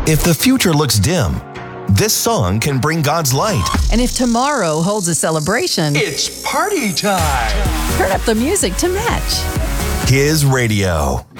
If the future looks dim, this song can bring God's light. And if tomorrow holds a celebration, it's party time. Turn up the music to match. His radio.